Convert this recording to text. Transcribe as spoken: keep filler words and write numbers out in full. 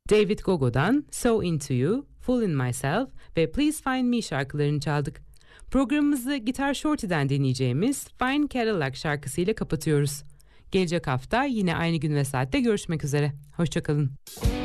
David Gogo'dan So Into You, Full in Myself ve Please Find Me şarkılarını çaldık. Programımızı Gitar Shorty'den dinleyeceğimiz Fine Cadillac şarkısıyla kapatıyoruz. Gelecek hafta yine aynı gün ve saatte görüşmek üzere. Hoşçakalın.